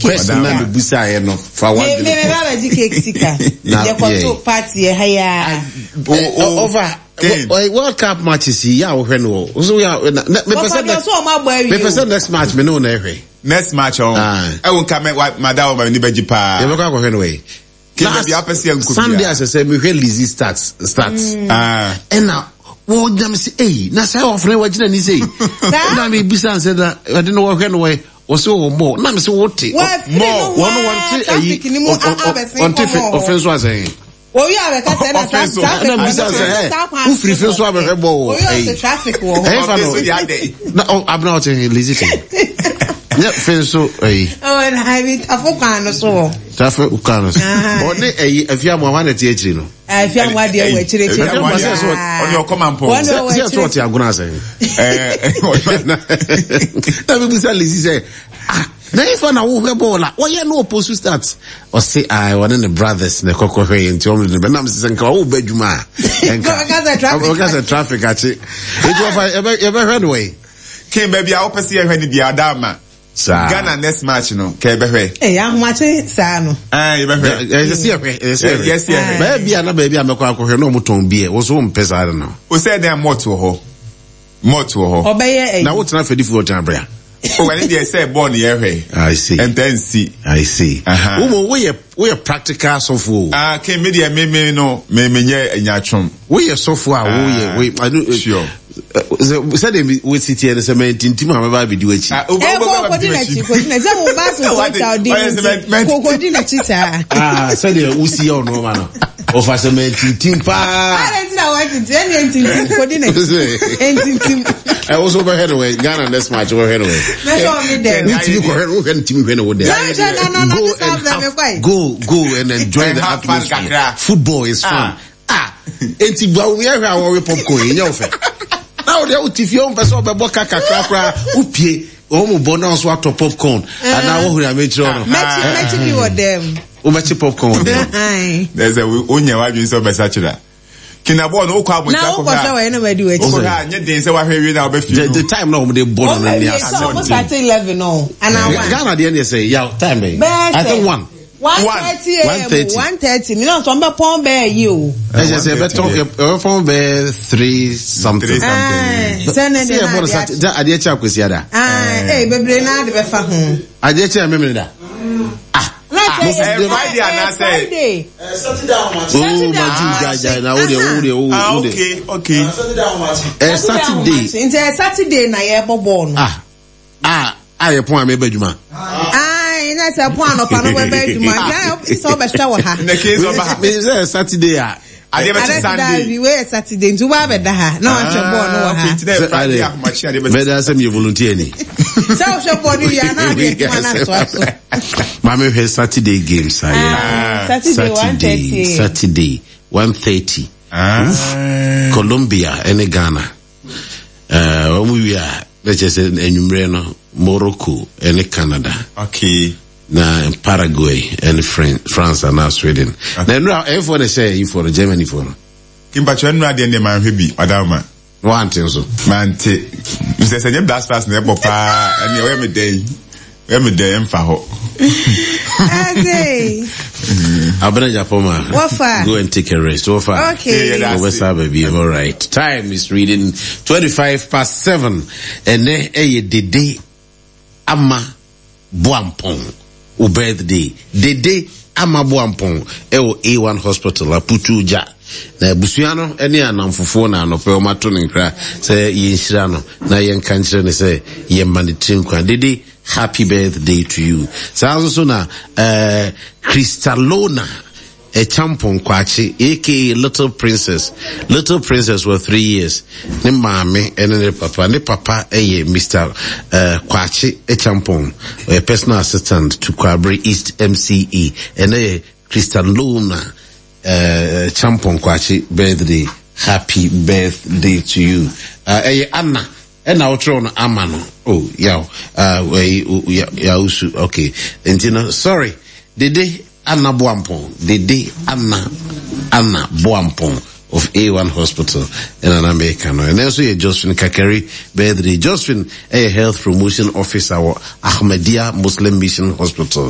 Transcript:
question na busa no fa one me ba cake sika ya kwato party haya over World Cup matches ya wo hwe no so ya me person next match me no na hwe next match on I won't come madam ba ni beji pa e be kwa hwe no we Sunday as I say me hwe Lizzy starts and now wo dem say na say ofre wagina ni say na me bisa say that I don't know what hwe no we also more na me say what more one want on offense was saying oh yeah because na who free face so abebo traffic wo na I'm not saying Lizzy yeah fence so and I mean afukano so traffic ukano oni afia mo wana ti akiri no afia mo ade we akiri on your command point say what you aguna say na me busa Lizzy say na if na wo hwe bola wo ye no opposite start o say I one in the brothers na kokохwe nti o me na me say nka wo badwuma enka because traffic achi it was e be hwe way king baby I opposite hwe ni bia adama Ghana next match no ke be hwe ahomate sa no you be hwe yes baby na baby amekwa akohwe no muton bie wo so mpesa no o say dem moto ho obeye na wo tena fedi fu tan bra oh when they say born here I see and then see we practical software can media me no me nyatwom we software we I know sure said we sit here and say mentim ma ba bi di wachi said we see you no man of us mentim pa I was overhead away Ghana next match overhead away go and enjoy the atmosphere. Football is fun enti ba we are our popcorn in your face now they if you person be boka kakra upie o mo bonus wa to popcorn and now who am make sure match me with them o match popcorn them there's a onya wa dwin so be sachira kina ball no kwa bo na ko kwa we no be o ha nye den say wa hwe na obe fi the time now they born on the so start 11 no and Ghana the end say yeah time I think 1:30 me no so be pon be you I just say better pon be 3 something send that ade cha kwesi ada bebre na de be fa ho ade cha memele da Friday and I say Saturday na okay Saturday na ye bobo no ye pon amebadwuma na say pon no pa no bedwuma ya so be hwa ha na case of ha Saturday ade be Sunday we Saturday ntu ba be da ha na wa hwe ball no wa ha today Friday match ade be better say me volunteer ni so hwe ball ni ya na de mana so Mama hwe Saturday games Saturday 1:30 Colombia and Ghana we are let's just say enumere no Morocco and Canada okay na Paraguay and France and now Sweden na no everyone say for Germany for kimba chwenwa de man hwe bi adama want so mante we say nye blast fast na ebo pa and we me dey emfa ho okay Abena Japoma go and take a rest okay all right time is reading 7:25 and then dede ama boampon o birthday dede ama boampon A1 hospital aputuja na busuano ene anamfofo na anope o mato ne nkra say yenhira no na yenka nkire ne say yemanitrinkwa dede happy birthday to you. So na Cristalona a champon kwachi aka Little Princess was 3 years ne mame and ne papa Mr. kwachi a champon a personal assistant to Kwabre East MCE and Cristalona champon kwachi birthday happy birthday to you Anna and now tron amano usu okay and sorry dede Anna Boampon dede Anna Boampon of A1 hospital in an American and also Josephine Kakari birthday Josephine a health promotion officer Ahmadiyya Muslim Mission Hospital